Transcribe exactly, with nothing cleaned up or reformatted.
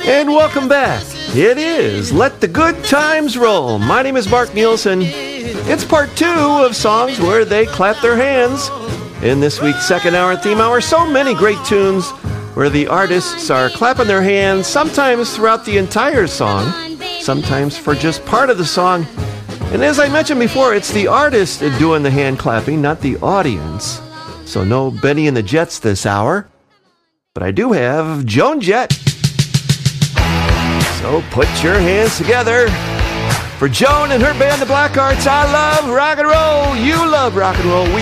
And welcome back. It is Let the Good Times Roll. My name is Mark Nielsen. It's part two of songs where they clap their hands. In this week's second hour theme hour, so many great tunes where the artists are clapping their hands, sometimes throughout the entire song, sometimes for just part of the song. And as I mentioned before, it's the artist doing the hand clapping, not the audience. So no Benny and the Jets this hour. But I do have Joan Jett. So put your hands together for Joan and her band, the Blackhearts. I love rock and roll. You love rock and roll. We